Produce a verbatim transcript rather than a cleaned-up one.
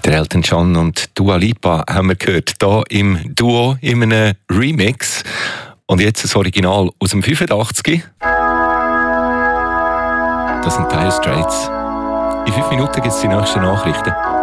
Der Elton John und Dua Lipa haben wir gehört, hier im Duo, in einem Remix. Und jetzt das Original aus dem fünfundachtzig. Das sind Dire Straits. In fünf Minuten gibt es die nächsten Nachrichten.